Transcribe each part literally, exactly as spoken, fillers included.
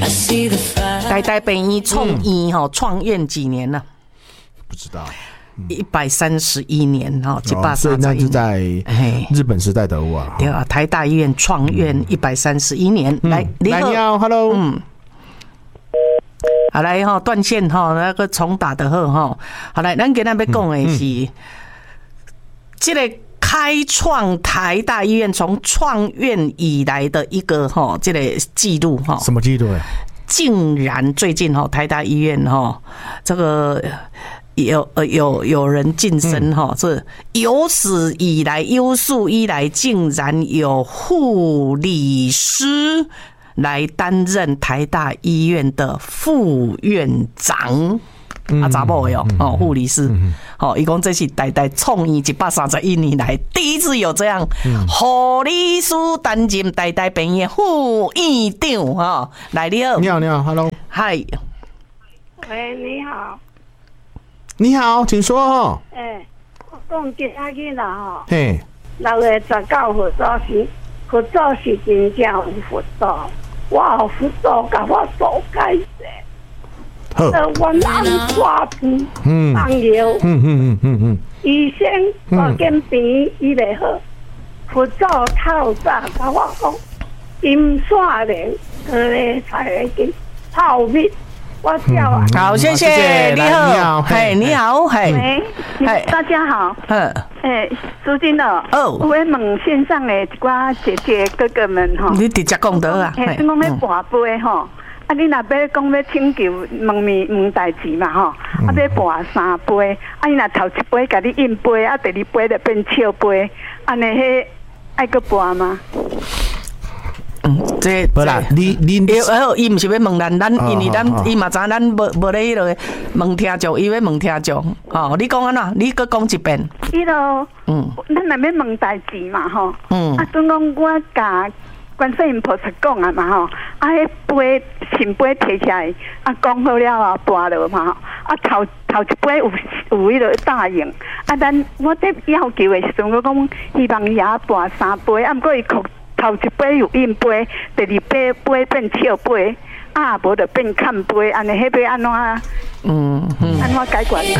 台大病院创院哈，创院几年了？ 不知道。 一百三十一年哈，一百三十一年， 那是在日本时代的啊。 对啊，台大医院创院一百三十一年，来， 你好 ，Hello， 嗯， 好来哈，断线哈，那个重打的好哈，好来，咱今天要讲的是，这个开创台大医院从创院以来的一个哈，这个记录哈， 什么记录呀？ 竟然最近哈，台大医院哈，这个。有呃有有人晋升哈，是有史以来有史以来竟然有护理师来担任台大医院的副院长。啊，查某的哦，哦，护理师，哦，伊讲这是台大创院一百三十一年来第一次有这样，护理师担任台大病院副院长哈。来，你好， 你好，你好 ，Hello， 嗨， 喂，你好。 你好，请说哦。 诶、欸，我讲今仔日啦吼， 嘿， 六月十九佛祖是佛祖是真正有佛祖，我有佛祖甲我做解释， 好， 呃，我按抓病， 嗯， 放药， 嗯嗯嗯嗯嗯， 医生我见病医袂好，佛祖透早甲我讲，金线连佢咧才会去泡蜜。我叫啊， 好，谢谢，你好，嘿，你好，嘿， 喂，大家好， 嗯， 哎，苏金哦，哦，我问线上的一寡姐姐哥哥们哈， 你直接讲得啊， 嘿，你讲要跋杯吼，啊，你若要讲要请求问面问代志嘛吼，啊，要跋三杯，啊，你若头一杯甲你应杯，啊，第二杯就变笑杯，安尼迄爱个跋吗？ 嗯，这不啦，你你伊哦，伊唔是要问咱，咱因为咱伊嘛知咱无无咧迄个问听众，伊要问听众，吼，你讲安怎？你搁讲一遍。 伊咯，嗯，咱若要问代志嘛吼， 嗯， 啊，阵讲我甲观世音菩萨讲啊嘛吼，啊，迄杯圣杯摕起来，啊，讲好了啊，跋落嘛吼，啊，头头一杯有有迄个答应，啊，咱我在要求的时阵，我讲希望伊也跋三杯，啊，毋过伊哭。头一杯有应杯，第二杯杯变笑杯，啊，无就变看杯，安尼迄要安怎？嗯嗯，安怎解决？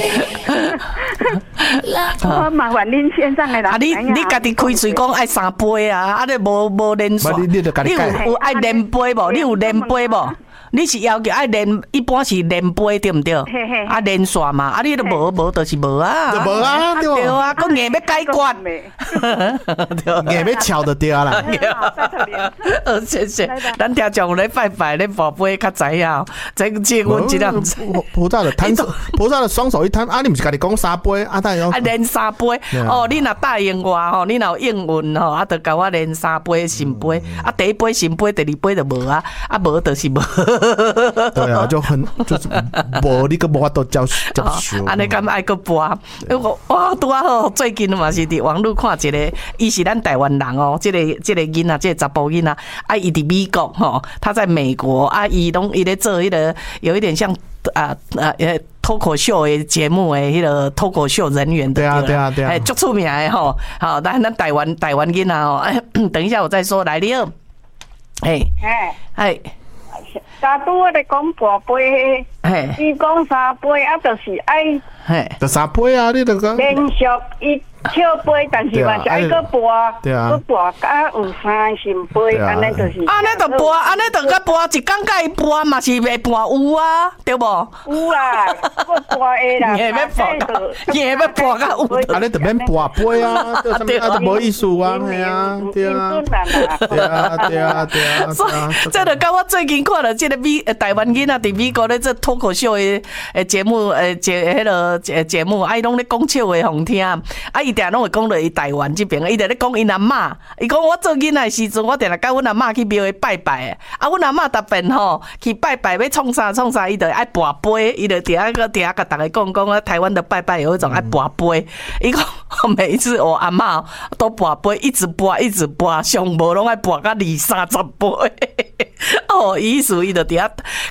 我麻烦恁线上的人。 啊，你你家己开嘴讲爱三杯啊，啊，你无无连续，你有有爱连杯无？你有连杯无？你是要求爱连，一般是连杯对毋对？啊，连线嘛，啊，你都无无，就是无啊。 就无啊， 对啊，佫硬要解决，硬要巧就对啦。 呃，谢谢，咱听众咧拜拜咧宝贝较知影，这这阮这样子。 菩萨的摊手，菩萨的双手一摊，啊，你毋是家己讲三杯，啊，他有啊连三杯，哦，你若答应我吼，你若有应允吼，啊，就甲我连三杯圣杯，啊，第一杯圣杯，第二杯就无啊，啊，无就是无。 对啊，就很就是无你个无法度教教授， 安尼敢爱个播？我我拄啊好，最近嘛是伫网络看一个，伊是咱台湾人哦，这个这个囡仔，这个查甫囡仔，啊，伊伫美国吼，他在美国啊，伊拢伊咧做迄个有一点像啊啊呃脱口秀的节目的迄个脱口秀人员的， 对啊对啊对啊， 哎，足出名的吼，好，但咱台湾台湾囡仔哦，等一下我再说，来你好，哎哎哎。 加拄我咧讲半杯，伊讲三杯，啊，就是爱， 就三杯啊，你著讲连续伊笑杯，但是嘛是爱个播， 对啊， 个播甲有三圣杯，安尼就是。 安尼就播，安尼就甲播一工甲伊播嘛是袂播有啊，对无？ 有啦，我播的啦。 硬要播，硬要播甲有。 安尼就免播杯啊，对啊，就无意思啊，系啊，对啊，对啊，对啊，对啊。 所以，这就甲我最近看了这个美台湾囡仔伫美国咧做脱口秀的诶节目，诶节迄个节节目，啊伊拢咧讲笑话互听，啊伊定拢会讲到伊台湾这边，伊就咧讲因阿嬷，伊讲我做囡仔的时阵，我定来甲阮阿嬷去庙里拜拜，啊阮阿嬷逐遍吼去拜拜要创啥创啥，伊就爱跋杯，伊就伫遐个伫遐甲逐个讲讲啊，台湾的拜拜有一种爱跋杯，伊讲每一次我阿嬷都跋杯，一直跋一直跋，上无拢爱跋到二三十杯。哦，意思伊就伫遐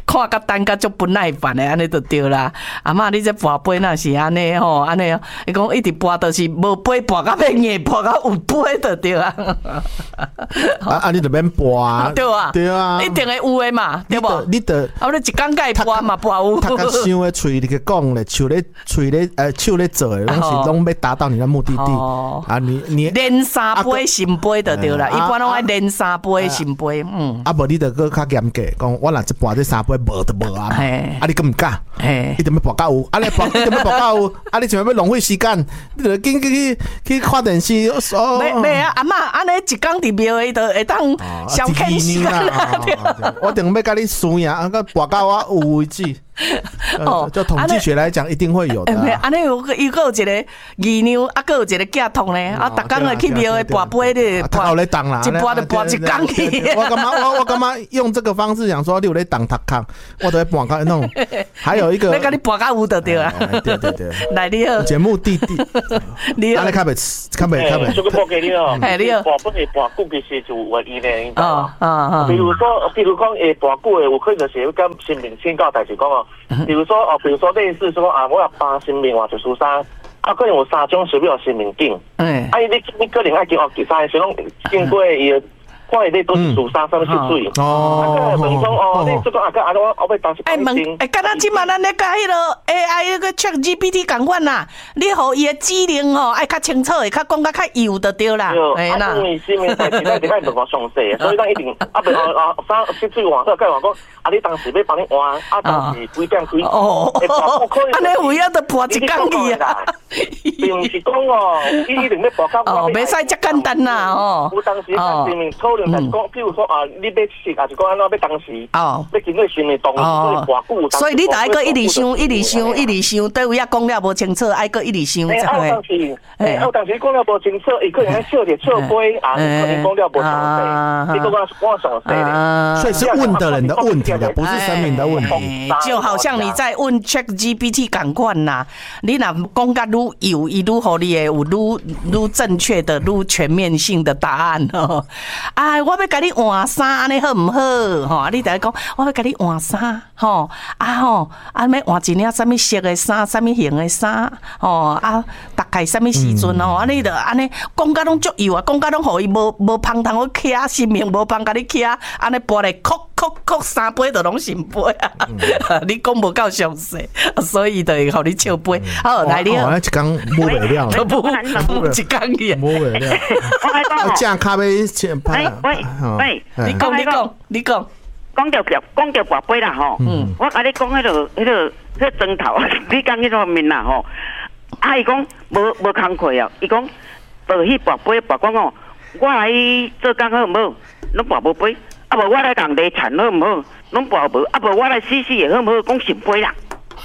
看甲等甲足不耐烦的，安尼就对啦。阿嬷，你这跋杯那是安尼吼，安尼哦，伊讲一直跋就是无杯跋到要硬，跋到有杯就对啊。 啊啊，你就免跋， 对啊， 对啊， 一定会有的嘛，对不？ 你得， 啊，你一工甲伊跋嘛，跋有。 他甲想的嘴你去讲咧，手咧嘴咧呃手咧做的，拢是拢要达到你的目的地啊！你你连三杯圣杯就对啦，一般拢爱连三杯圣杯，嗯。 啊，无你得搁较严格，讲我若一跋这三杯无就无啊，啊你更唔敢，一定要跋到有，啊你跋一定要跋到有，啊你想要浪费时间，你就紧去去看电视。 没没啊，阿嬷安尼一工伫庙里头会当消遣时间啦。 我等要甲你输赢，啊个跋到我有为止。哦，就统计学来讲，一定会有的。 安尼有伊个有一个姨娘，啊，个有一个嫁通咧，啊，逐工会去庙里跋杯咧， 跋咧当啦， 一跋就跋一工去。 我干嘛？我我干嘛用这个方式讲说，你有咧当读空，我都会跋到那种。还有一个， 要甲你跋到有就对啊。 对对对， 来你好， 节目弟弟， 你好， 安尼较袂较袂较袂。 这个报给你哦， 哎你好， 跋不会跋久其实就有原因咧， 哦哦比如说，比如讲诶，跋久诶，有可能就是跟新民请教代志讲哦，比如说。哦，比如说类似说啊，我要帮新民或者输啥，啊，可能有三种是要新民定，嗯，啊，你你个人爱经哦，第三是拢经过伊。看伊咧都是自杀上面去水，哦，啊个问讲哦，你这个啊个啊我我要当时哎问哎，敢若即马咱咧甲迄个 A I 迄个 Chat G P T 共款啦，你互伊的指令吼爱较清楚的，较讲较较幼就对啦， 哎啦。因为新闻代志咱一定爱问我详细，所以咱一定啊不啊啊啥去水换好，甲我讲啊你当时要帮你换，啊当时几点几？哦， 安尼有影得破一工去啊， 并是讲哦，伊一定要报到哦，袂使遮简单啦哦。 有当时咱新闻讨论就是讲，比如说啊，你要食啊，是讲安怎要当时哦，要经过新闻动，所以偌久。 所以你得爱个一直想，一直想，一直想，对位啊讲了无清楚，爱个一直想。 哎，啊当时，哎，啊当时讲了无清楚，伊可能还笑着笑杯啊，可能讲了无详细，你讲我我详细咧。 所以是问的人的问题的，不是神明的问题。 就好像你在问 Chat G P T 共款呐，你若讲甲愈有，伊愈互你的有愈愈正确的、愈全面性的答案哦。哎，我要甲你换衫，安尼好毋好？吼，你得讲，我要甲你换衫，吼啊吼，啊要换一领什么色的衫，什么型的衫，吼啊，大概什么时阵哦？安尼就安尼讲甲拢足幼啊，讲甲拢互伊无无芳通好徛，心命无芳甲你徛，安尼播咧，哭哭哭三杯就拢成杯啊！你讲无够详细，所以就会互你笑杯。好，来你好。 我一工摸袂了， 都不不一工去， 摸袂了。我正咖啡先拍。 喂喂， 你讲你讲你讲， 讲到讲到跋杯啦吼，我甲你讲迄个迄个迄个砖头，你讲迄方面啦吼，啊伊讲无无工课啊，伊讲无去跋杯跋讲哦，我来做工好毋好？拢跋无杯，啊无我来共地产好毋好？拢跋无，啊无我来试试也好毋好？讲成杯啦。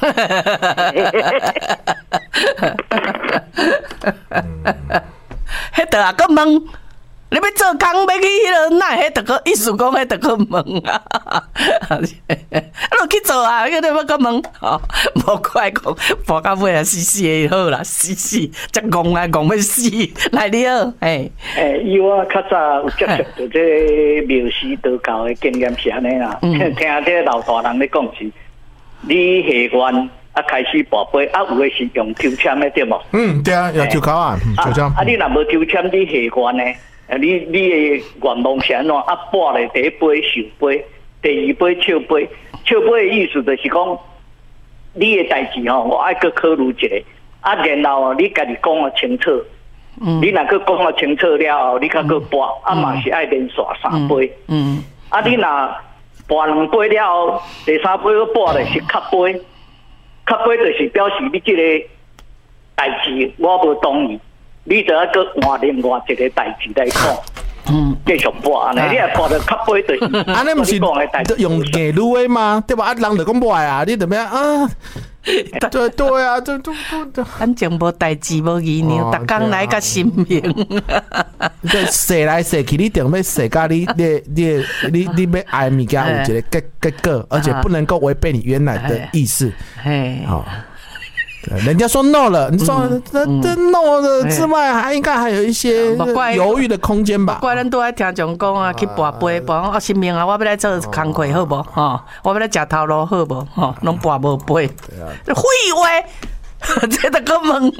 迄个啊，佮问。你要做工要去迄落，那迄得个意思讲，迄得个问啊，啊，落去做啊，迄个要个问，吼，无怪讲，跋到尾啊，死死的好啦，死死，则戆啊戆要死，来你好，诶， 诶，以我较早有接触到这庙师道教的经验是安尼啦，听这老大人咧讲是，你下愿啊开始跋杯，啊有诶是用抽签的对无？ 嗯，对啊，用抽签啊，抽签。 啊，你若无抽签，你下愿呢？你你的愿望是安怎？啊，跋咧第一杯受杯，第二杯笑杯。笑杯的意思就是讲，你的代志吼，我爱去考虑一下。啊，然后你家己讲啊清楚。嗯。你若去讲啊清楚了后，你较去跋，啊嘛是爱连续三杯。嗯。啊，你若跋两杯了后，第三杯要跋咧是卡杯，卡杯就是表示你这个代志我无同意。你就要搁换另外一个代志来讲，嗯，继续播安尼，你也播到较尾就是， 安尼不是用硬撸的吗？对吧？啊，人就讲坏啊，你怎么样啊？对对啊，这这这， 反正无代志无意念，逐工来个心命。 对，说来说去，你定要说甲你你你你你要爱物件有一个结结果，而且不能够违背你原来的意思。嘿，好。 人家说 no 了，你说这这 no 的之外，还应该还有一些犹豫的空间吧？ 怪咱都爱听众讲啊，去跋杯，跋啊新明啊，我要来做工课好无？吼，我要来食头路好无？吼，拢跋无杯，废话，这都个问。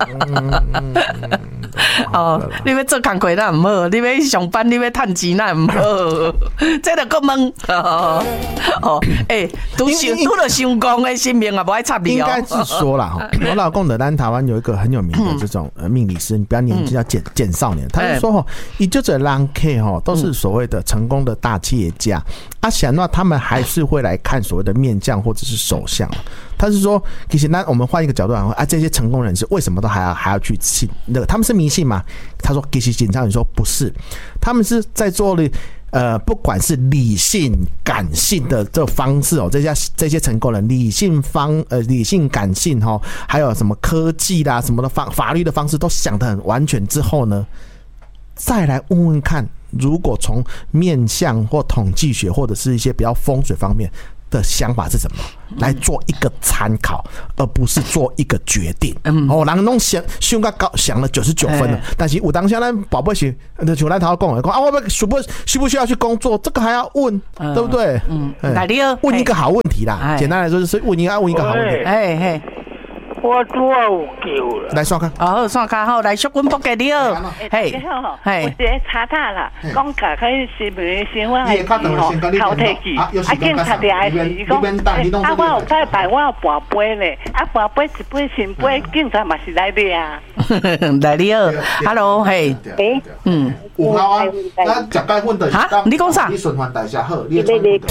哦，你要做工课那唔好，你要上班，你要趁钱那唔好，这都个问。哦，哎，都想都了想讲的新明啊，不爱插你哦。应该是说啦，我老公的咱台湾有一个很有名的这种呃命理师，你不要年纪叫简简少年，他就说哈，以就这狼 K 哈，都是所谓的成功的大企业家，啊，想那他们还是会来看所谓的面相或者是手相。他是说，其实那我们换一个角度来说啊，这些成功人士为什么都还要还要去信那个？他们是迷信吗？他说，其实简单你说不是，他们是在做了呃，不管是理性、感性的这方式哦，这些这些成功人理性方呃理性、感性哈，还有什么科技啦什么的方法律的方式都想得很完全之后呢，再来问问看，如果从面相或统计学或者是一些比较风水方面的想法是什么，来做一个参考，而不是做一个决定。嗯，哦，人拢想想个高，想了九十九分了，但是有当下咱宝贝是，就咱头讲的讲啊，我们需不需不需要去工作，这个还要问，嗯、对不对？嗯，来你问一个好问题啦，简单来说就是问一个问一个好问题。 哎嘿。 我拄啊有叫啦， 来刷卡。 哦，刷卡好，来淑君报给你哦。 嘿，嘿，有一个查塔啦，讲甲迄新闻新闻诶，吼，头提去，啊，警察来是讲，啊，我有拜拜，我有跋杯咧，啊，跋杯一杯新杯，警察嘛是来掠啊。 来你好 ，Hello， 嘿， 诶， 嗯，有效啊，咱食解粉的， 哈，你讲啥？ 你循环代谢好，你